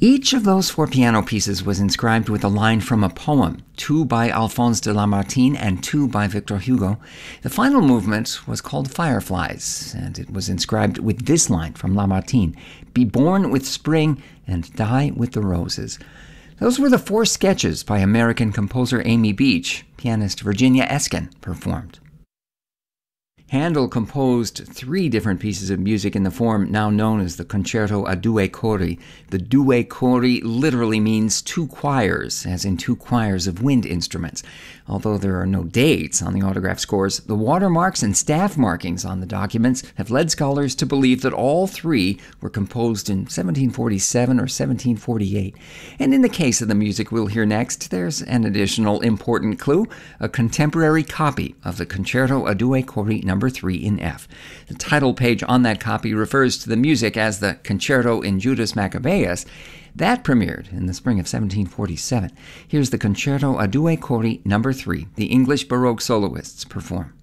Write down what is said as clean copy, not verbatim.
Each of those 4 piano pieces was inscribed with a line from a poem, 2 by Alphonse de Lamartine and 2 by Victor Hugo. The final movement was called Fireflies, and it was inscribed with this line from Lamartine, "Be born with spring and die with the roses." Those were the 4 sketches by American composer Amy Beach. Pianist Virginia Eskin performed. Handel composed 3 different pieces of music in the form now known as the Concerto a Due Cori. The Due Cori literally means 2 choirs, as in 2 choirs of wind instruments. Although there are no dates on the autograph scores, the watermarks and staff markings on the documents have led scholars to believe that all 3 were composed in 1747 or 1748. And in the case of the music we'll hear next, there's an additional important clue, a contemporary copy of the Concerto a Due Cori No. 3 in F. The title page on that copy refers to the music as the Concerto in Judas Maccabeus. That premiered in the spring of 1747. Here's the Concerto a Due Cori No. 3. The English Baroque soloists perform.